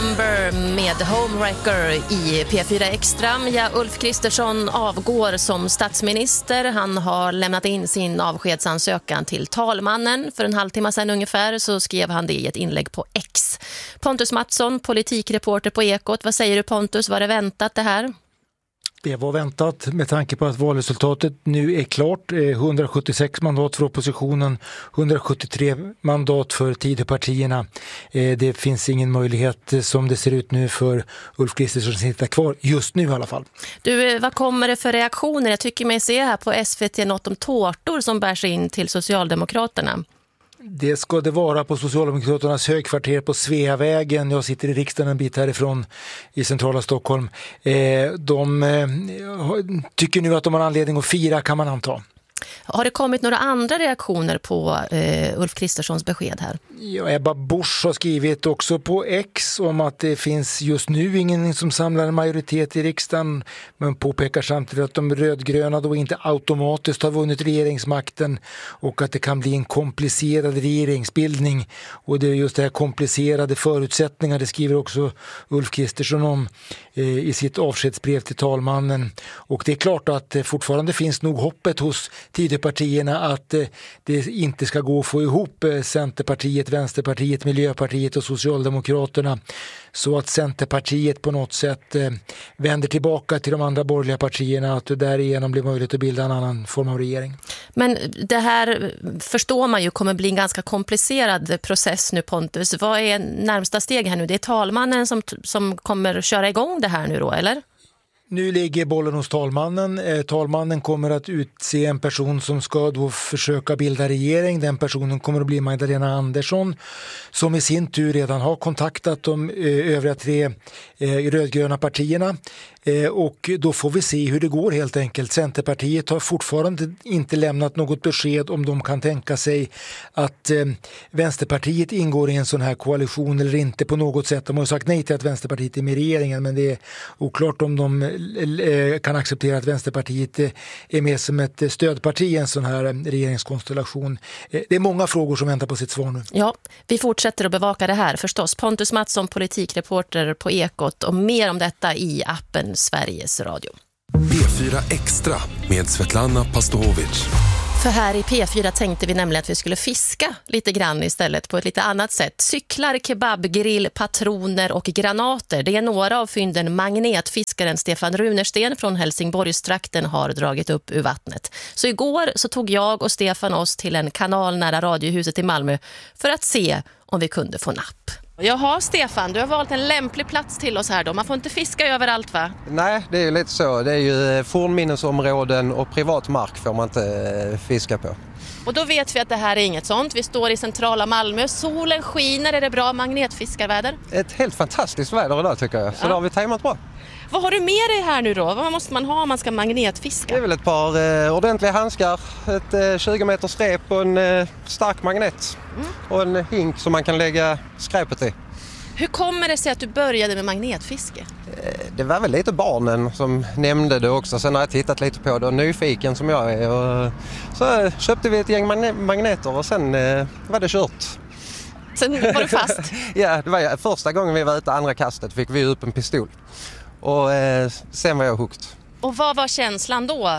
Number med Homewrecker i P4 Extra. Ja, Ulf Kristersson avgår som statsminister. Han har lämnat in sin avskedsansökan till talmannen. För en halvtimme sedan ungefär så skrev han det i ett inlägg på X. Pontus Mattsson, politikreporter på Ekot. Vad säger du, Pontus? Var det väntat det här? Det var väntat med tanke på att valresultatet nu är klart. 176 mandat för oppositionen, 173 mandat för Tidöpartierna. Det finns ingen möjlighet som det ser ut nu för Ulf Kristersson att sitta kvar, just nu i alla fall. Du, vad kommer det för reaktioner? Jag tycker mig se här på SVT något om tårtor som bär sig in till Socialdemokraterna. Det ska det vara på Socialdemokraternas högkvarter på Sveavägen. Jag sitter i riksdagen en bit härifrån i centrala Stockholm. De tycker nu att de har anledning att fira, kan man anta. Har det kommit några andra reaktioner på Ulf Kristerssons besked här? Ja, Ebba Busch har skrivit också på X om att det finns just nu ingen som samlar en majoritet i riksdagen, men påpekar samtidigt att de rödgröna då inte automatiskt har vunnit regeringsmakten och att det kan bli en komplicerad regeringsbildning. Och det är just det här komplicerade förutsättningar, det skriver också Ulf Kristersson om i sitt avskedsbrev till talmannen. Och det är klart att det fortfarande finns nog hoppet hos Tidöpartierna att det inte ska gå att få ihop Centerpartiet, Vänsterpartiet, Miljöpartiet och Socialdemokraterna, så att Centerpartiet på något sätt vänder tillbaka till de andra borgerliga partierna, att det därigenom blir möjligt att bilda en annan form av regering. Men det här förstår man ju kommer bli en ganska komplicerad process nu, Pontus. Vad är närmsta steg här nu? Det är talmannen som kommer köra igång det här nu då, eller? Nu ligger bollen hos talmannen. Talmannen kommer att utse en person som ska då försöka bilda regering. Den personen kommer att bli Magdalena Andersson, som i sin tur redan har kontaktat de övriga tre rödgröna partierna. Och då får vi se hur det går helt enkelt. Centerpartiet har fortfarande inte lämnat något besked om de kan tänka sig att Vänsterpartiet ingår i en sån här koalition eller inte på något sätt. De har sagt nej till att Vänsterpartiet är med i regeringen, men det är oklart om de kan acceptera att Vänsterpartiet är med som ett stödparti i en sån här regeringskonstellation. Det är många frågor som väntar på sitt svar nu. Ja, vi fortsätter att bevaka det här förstås. Pontus Mattsson, politikreporter på Ekot, och mer om detta i appen Sveriges Radio. P4 Extra med Svetlana Pastovic. För här i P4 tänkte vi nämligen att vi skulle fiska lite grann istället på ett lite annat sätt. Cyklar, kebabgrill, patroner och granater. Det är några av fynden magnetfiskaren Stefan Runersten från Helsingborgstrakten har dragit upp ur vattnet. Så igår så tog jag och Stefan oss till en kanal nära Radiohuset i Malmö för att se om vi kunde få napp. Jaha, Stefan, du har valt en lämplig plats till oss här då. Man får inte fiska överallt, va? Nej, det är ju lite så. Det är ju fornminnesområden och privat mark får man inte fiska på. Och då vet vi att det här är inget sånt. Vi står i centrala Malmö. Solen skiner, är det bra magnetfiskarväder? Ett helt fantastiskt väder idag tycker jag. Så ja. Då har vi tajmat bra. Vad har du med dig här nu då? Vad måste man ha om man ska magnetfiska? Det är väl ett par ordentliga handskar, ett 20 meters rep och en stark magnet. Och en hink som man kan lägga skräpet i. Hur kommer det sig att du började med magnetfiske? Det var väl lite barnen som nämnde det också. Sen har jag tittat lite på det och nyfiken som jag är. Och så köpte vi ett gäng magneter och sen var det kört. Sen var du fast? Ja, det var första gången vi var ute andra kastet fick vi upp en pistol. Och sen var jag hooked. Och vad var känslan då?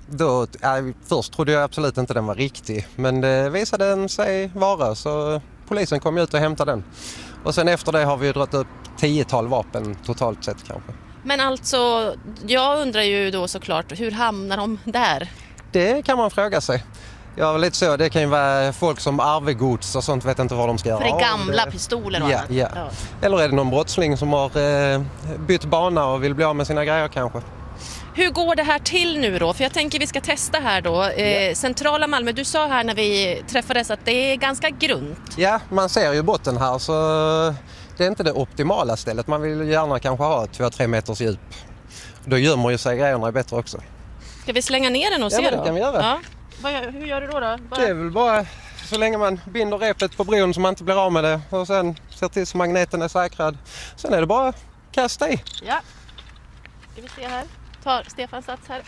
Först trodde jag absolut inte den var riktig. Men det visade den sig vara, så polisen kom ut och hämtade den. Och sen efter det har vi dragit upp 10-tal vapen totalt sett kanske. Men alltså, jag undrar ju då såklart, hur hamnar de där? Det kan man fråga sig. Ja, lite så. Det kan ju vara folk som arvegods och sånt, vet inte vad de ska göra. För det är gamla pistoler och annat. Ja. Eller är det någon brottsling som har bytt bana och vill bli av med sina grejer kanske. Hur går det här till nu då? För jag tänker vi ska testa här då. Centrala Malmö, du sa här när vi träffades att det är ganska grunt. Ja, man ser ju botten här så det är inte det optimala stället. Man vill gärna kanske ha 2-3 meters djup. Då gömmer ju sig grejerna bättre också. Ska vi slänga ner den och se då? Ja, det kan vi göra. Ja. Hur gör du då? Det är väl bara så länge man binder repet på bron så man inte blir av med det. Och sen ser till så magneten är säkrad. Sen är det bara att kasta i. Ja. Ska vi se här. Tar Stefan sats här.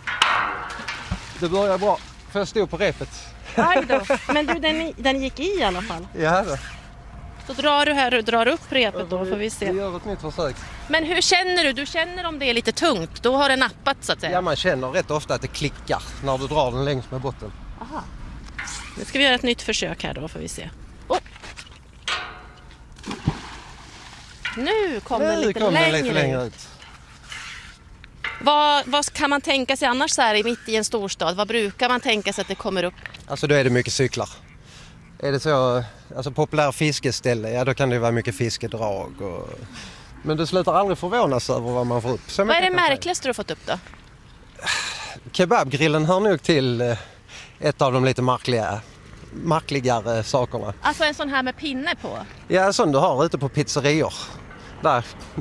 Det börjar bra. För jag stod på repet. Aj då. Men du, den gick i alla fall. Ja då. Då drar du här och drar upp repet då får vi se. Vi gör ett nytt försök. Men hur känner du? Du känner om det är lite tungt? Då har den nappat så att säga. Ja, man känner rätt ofta att det klickar när du drar den längs med botten. Aha. Nu ska vi göra ett nytt försök här då får vi se. Oh. Nu kom den lite längre ut. Vad kan man tänka sig annars så här mitt i en storstad? Vad brukar man tänka sig att det kommer upp? Alltså då är det mycket cyklar. Är det så, alltså populära fiskeställe, ja då kan det vara mycket fiskedrag. Men du slutar aldrig förvånas över vad man får upp. Vad är det märkligaste du har fått upp då? Kebabgrillen hör nog till ett av de lite märkligare sakerna. Alltså en sån här med pinne på? Ja, sån du har ute på pizzerior. Där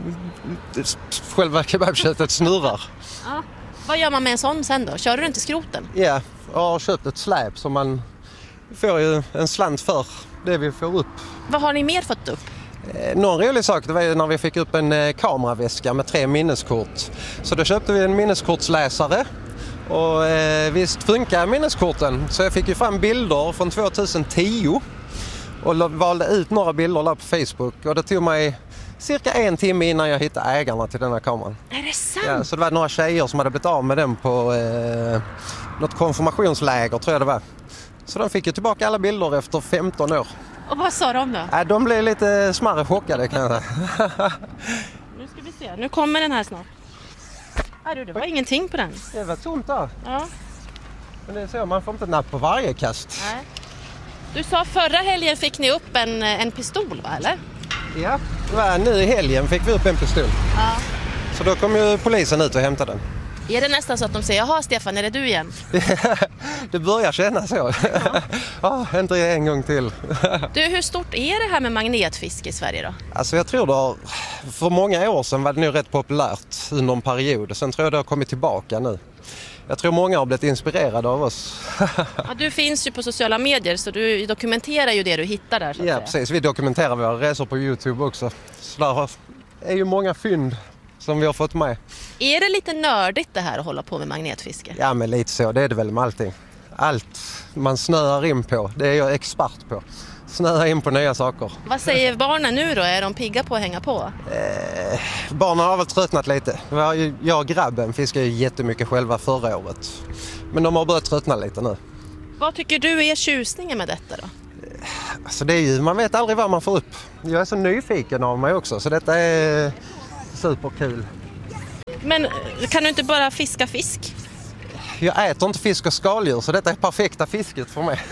själva kebabköttet snurrar. Ja. Vad gör man med en sån sen då? Kör du inte skroten? Ja, jag har köpt ett släp som man får ju en slant för det vi får upp. Vad har ni mer fått upp? Någon rolig sak det var ju när vi fick upp en kameraväska med 3 minneskort. Så då köpte vi en minneskortsläsare och visst funkar minneskorten. Så jag fick ju fram bilder från 2010 och valde ut några bilder där på Facebook. Och det tog mig cirka 1 timme innan jag hittade ägarna till den här kameran. Är det sant? Ja, så det var några tjejer som hade blivit av med den på något konfirmationsläger tror jag det var. Så de fick ju tillbaka alla bilder efter 15 år. Och vad sa de då? De blev lite smarre chockade kan jag säga. Nu ska vi se, nu kommer den här snart. Det var ingenting på den. Det var tomt där. Ja. Men det är så, man får inte napp på varje kast. Nej. Du sa förra helgen fick ni upp en pistol va, eller? Ja, nu i helgen fick vi upp en pistol. Ja. Så då kom ju polisen ut och hämtade den. Är det nästan så att de säger, jaha Stefan, är det du igen? Det börjar kännas så. Ja. Inte en gång till. Du, hur stort är det här med magnetfiske i Sverige då? Alltså jag tror det för många år sedan var det nog rätt populärt under en period. Sen tror jag det har kommit tillbaka nu. Jag tror många har blivit inspirerade av oss. Ja, du finns ju på sociala medier så du dokumenterar ju det du hittar där så att Ja, säga. precis. Vi dokumenterar våra resor på YouTube också. Så där är ju många fynd som vi har fått med. Är det lite nördigt det här att hålla på med magnetfiske? Ja, men lite så. Det är det väl med allting. Allt man snöar in på, det är jag expert på. Snöa in på nya saker. Vad säger barnen nu då? Är de pigga på att hänga på? Barnen har väl tröttnat lite. Jag och grabben fiskade ju jättemycket själva förra året. Men de har börjat tröttna lite nu. Vad tycker du är tjusningen med detta då? Alltså det är ju, man vet aldrig vad man får upp. Jag är så nyfiken av mig också, så detta är superkul. Men kan du inte bara fiska fisk? Jag äter inte fisk och skaldjur, så detta är perfekta fisket för mig.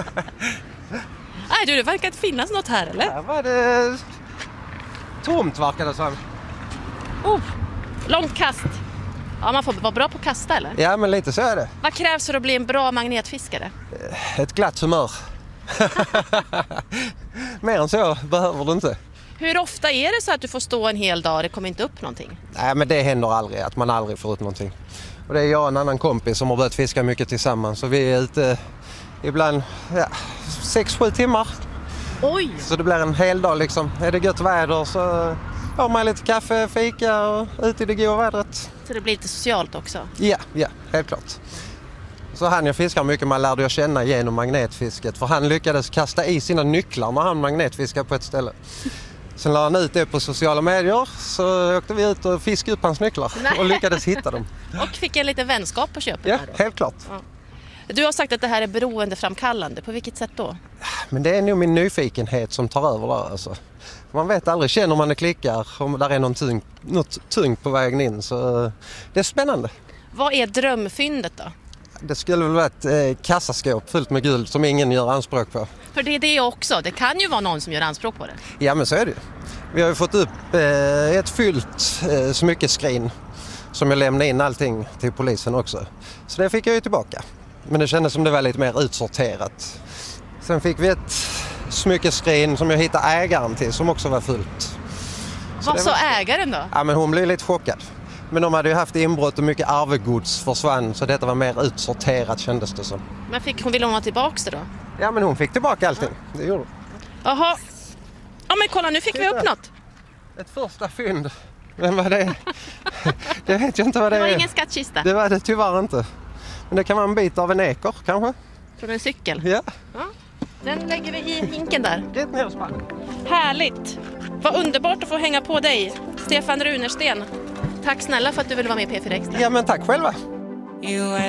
Nej du, det verkar inte finnas något här, eller? Här var det tomt verkar det som. Långt kast. Ja, man får vara bra på att kasta, eller? Ja, men lite så är det. Vad krävs för att bli en bra magnetfiskare? Ett glatt humör. Mer än så behöver du inte. Hur ofta är det så att du får stå en hel dag och det kommer inte upp någonting? Nej, men det händer aldrig att man aldrig får ut någonting. Och det är jag och en annan kompis som har börjat fiska mycket tillsammans. Så vi är ute ibland 6-7 timmar. Oj! Så det blir en hel dag liksom. Är det gött väder så har man lite kaffe, fika och ut i det goda vädret. Så det blir lite socialt också? Ja, helt klart. Så han jag fiskar mycket, man lärde jag känna genom magnetfisket. För han lyckades kasta i sina nycklar när han magnetfiskade på ett ställe. Sen la han ut det på sociala medier, så åkte vi ut och fiskade upp hans nycklar. Nej. Och lyckades hitta dem. Och fick en liten vänskap på köpet? Ja, här då. helt klart. Ja. Du har sagt att det här är beroendeframkallande. På vilket sätt då? Men det är nog min nyfikenhet som tar över där. Alltså. Man vet aldrig, känner man det klickar om där är något tungt på vägen in. Så det är spännande. Vad är drömfyndet då? Det skulle väl vara ett kassaskåp fullt med guld som ingen gör anspråk på. För det är det också. Det kan ju vara någon som gör anspråk på det. Ja, men så är det ju. Vi har ju fått upp ett fyllt smyckeskrin som jag lämnade in allting till polisen också. Så det fick jag ju tillbaka. Men det kändes som det var lite mer utsorterat. Sen fick vi ett smyckeskrin som jag hittade ägaren till som också var fullt. Vad sa ägaren då? Ja, men hon blev lite chockad. Men de hade ju haft inbrott och mycket arvegods försvann, så detta var mer utsorterat kändes det som. Men ville hon ha tillbaka det då? Ja, men hon fick tillbaka allting. Det gjorde hon. Jaha. Ja, men kolla, nu fick vi upp något. Ett första fynd. Men vad det är? Det vet jag inte vad det är. Det var ingen skattkista. Det var det tyvärr inte. Men det kan vara en bit av en ekor kanske. Från en cykel. Ja. Den lägger vi i hinken där. Rätt ner och spann. Härligt! Vad underbart att få hänga på dig, Stefan Runersten. Tack snälla för att du ville vara med i P4 Extra. Ja, men tack själva.